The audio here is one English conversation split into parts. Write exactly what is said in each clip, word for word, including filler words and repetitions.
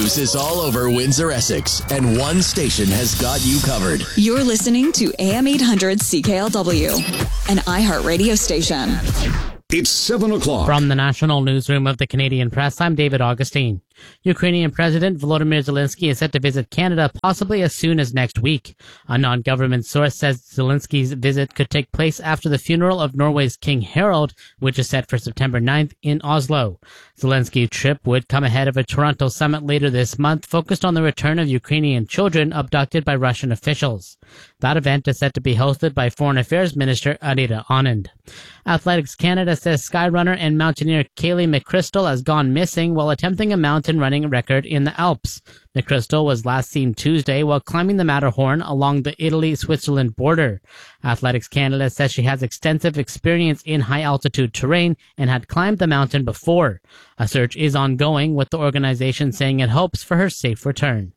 news is all over Windsor, Essex, and one station has got you covered. You're listening to A M eight hundred C K L W, an iHeartRadio station. It's seven o'clock. From the National Newsroom of the Canadian Press, I'm David Augustine. Ukrainian President Volodymyr Zelensky is set to visit Canada possibly as soon as next week. A non-government source says Zelensky's visit could take place after the funeral of Norway's King Harald, which is set for September ninth in Oslo. Zelensky's trip would come ahead of a Toronto summit later this month focused on the return of Ukrainian children abducted by Russian officials. That event is set to be hosted by Foreign Affairs Minister Arita Anand. Athletics Canada says skyrunner and mountaineer Kaylee McChrystal has gone missing while attempting a mountain running record in the Alps. McChrystal was last seen Tuesday while climbing the Matterhorn along the Italy-Switzerland border. Athletics Canada says she has extensive experience in high-altitude terrain and had climbed the mountain before. A search is ongoing, with the organization saying it hopes for her safe return.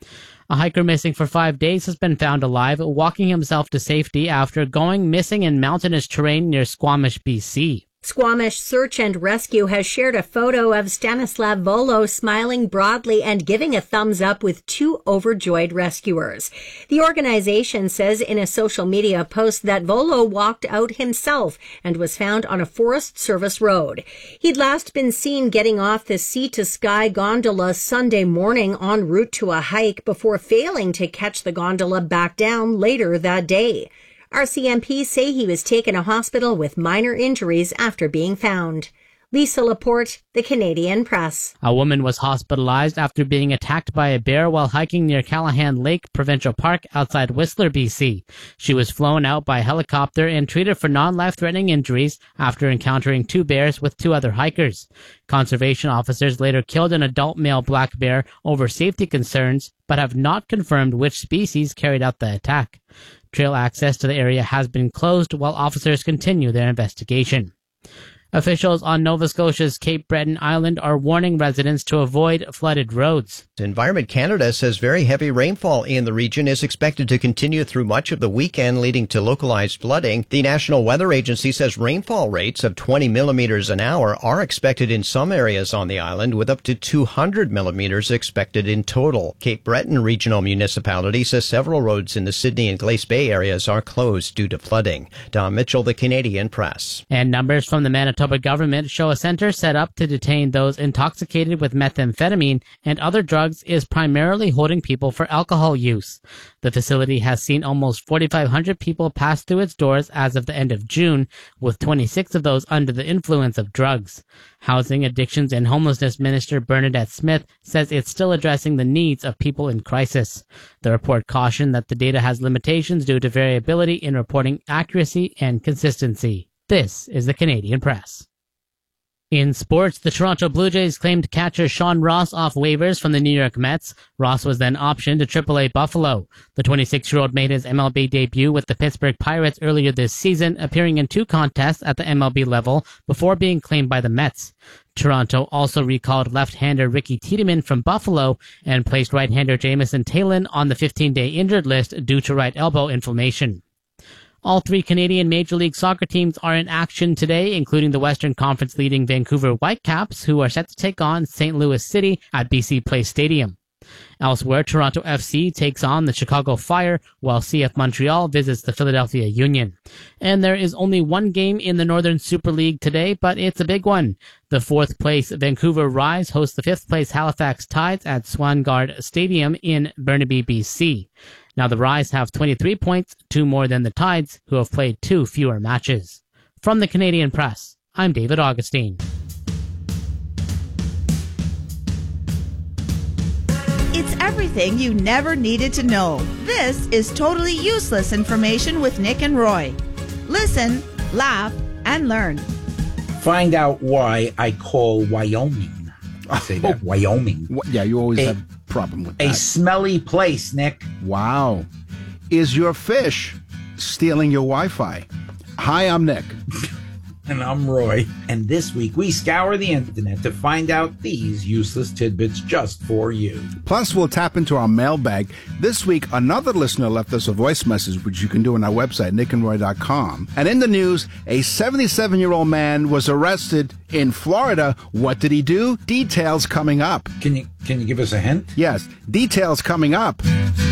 A hiker missing for five days has been found alive, walking himself to safety after going missing in mountainous terrain near Squamish, B C. Squamish Search and Rescue has shared a photo of Stanislav Volo smiling broadly and giving a thumbs up with two overjoyed rescuers. The organization says in a social media post that Volo walked out himself and was found on a Forest Service road. He'd last been seen getting off the Sea to Sky gondola Sunday morning en route to a hike before failing to catch the gondola back down later that day. R C M P say he was taken to hospital with minor injuries after being found. Lisa Laporte, The Canadian Press. A woman was hospitalized after being attacked by a bear while hiking near Callahan Lake Provincial Park outside Whistler, B C. She was flown out by helicopter and treated for non-life-threatening injuries after encountering two bears with two other hikers. Conservation officers later killed an adult male black bear over safety concerns, but have not confirmed which species carried out the attack. Trail access to the area has been closed while officers continue their investigation. Officials on Nova Scotia's Cape Breton Island are warning residents to avoid flooded roads. Environment Canada says very heavy rainfall in the region is expected to continue through much of the weekend, leading to localized flooding. The National Weather Agency says rainfall rates of twenty millimeters an hour are expected in some areas on the island, with up to two hundred millimeters expected in total. Cape Breton Regional Municipality says several roads in the Sydney and Glace Bay areas are closed due to flooding. Don Mitchell, The Canadian Press. And numbers from the Manitoba government show a center set up to detain those intoxicated with methamphetamine and other drugs is primarily holding people for alcohol use. The facility has seen almost forty-five hundred people pass through its doors as of the end of June, with twenty-six of those under the influence of drugs. Housing, Addictions and Homelessness Minister Bernadette Smith says it's still addressing the needs of people in crisis. The report cautioned that the data has limitations due to variability in reporting accuracy and consistency. This is the Canadian Press. In sports, the Toronto Blue Jays claimed catcher Sean Ross off waivers from the New York Mets. Ross was then optioned to triple A Buffalo. The twenty-six-year-old made his M L B debut with the Pittsburgh Pirates earlier this season, appearing in two contests at the M L B level before being claimed by the Mets. Toronto also recalled left-hander Ricky Tiedemann from Buffalo and placed right-hander Jamison Talon on the fifteen-day injured list due to right elbow inflammation. All three Canadian Major League Soccer teams are in action today, including the Western Conference leading Vancouver Whitecaps, who are set to take on Saint Louis City at B C Place Stadium. Elsewhere, Toronto F C takes on the Chicago Fire, while C F Montreal visits the Philadelphia Union. And there is only one game in the Northern Super League today, but it's a big one. The fourth-place Vancouver Rise hosts the fifth-place Halifax Tides at Swangard Stadium in Burnaby, B C. Now the Rise have twenty-three points, two more than the Tides, who have played two fewer matches. From the Canadian Press, I'm David Augustine. It's everything you never needed to know. This is totally useless information with Nick and Roy. Listen, laugh, and learn. Find out why I call Wyoming. I say that, oh, Wyoming. Yeah, you always a, have a problem with that. A smelly place, Nick. Wow. Is your fish stealing your Wi-Fi? Hi, I'm Nick. And I'm Roy. And this week we scour the internet to find out these useless tidbits just for you. Plus, we'll tap into our mailbag. This week, another listener left us a voice message, which you can do on our website, nick and roy dot com. And in the news, a seventy-seven-year-old man was arrested in Florida. What did he do? Details coming up. Can you can you give us a hint? Yes, details coming up.